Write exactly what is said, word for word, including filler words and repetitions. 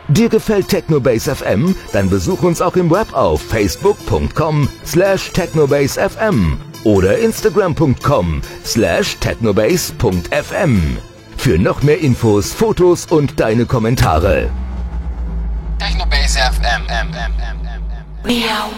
Dir gefällt Technobase F M? Dann besuch uns auch im Web auf facebook punkt com slash technobase f m oder instagram punkt com slash technobase punkt f m. Für noch mehr Infos, Fotos und deine Kommentare. Technobase F M. M, M, M, M, M. Meow.